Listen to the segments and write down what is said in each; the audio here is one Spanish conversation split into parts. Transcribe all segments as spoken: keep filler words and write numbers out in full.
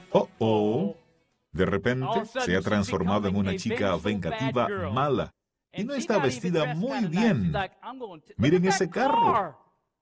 Oh, oh. De repente se ha transformado en una chica vengativa mala y no está vestida muy bien. Miren ese carro.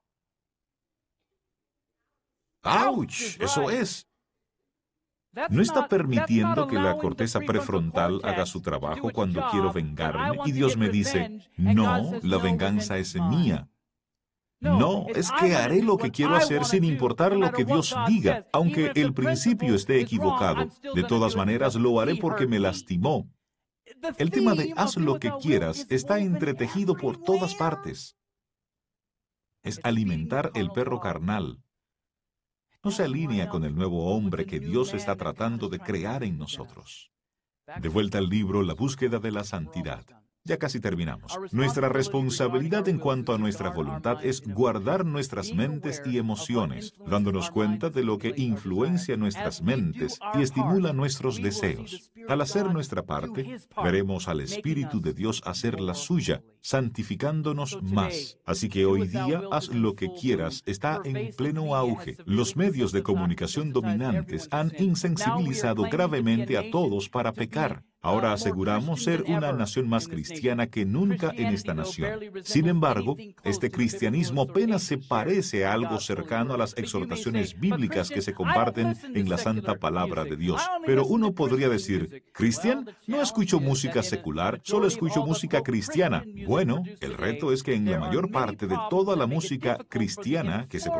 ¡Auch! Eso es. No está permitiendo que la corteza prefrontal haga su trabajo cuando quiero vengarme y Dios me dice, no, la venganza es mía. No, es que haré lo que quiero hacer sin importar lo que Dios diga. Aunque el principio esté equivocado, de todas maneras lo haré porque me lastimó. El tema de haz lo que quieras está entretejido por todas partes. Es alimentar el perro carnal. No se alinea con el nuevo hombre que Dios está tratando de crear en nosotros. De vuelta al libro La búsqueda de la santidad. Ya casi terminamos. Nuestra responsabilidad en cuanto a nuestra voluntad es guardar nuestras mentes y emociones, dándonos cuenta de lo que influencia nuestras mentes y estimula nuestros deseos. Al hacer nuestra parte, veremos al Espíritu de Dios hacer la suya, santificándonos más. Así que hoy día, haz lo que quieras, está en pleno auge. Los medios de comunicación dominantes han insensibilizado gravemente a todos para pecar. Ahora aseguramos ser una nación más cristiana que nunca en esta nación. Sin embargo, este cristianismo apenas se parece a algo cercano a las exhortaciones bíblicas que se comparten en la santa palabra de Dios. Pero uno podría decir, ¿Cristian? No escucho música secular, solo escucho música cristiana. Bueno, el reto es que en la mayor parte de toda la música cristiana que se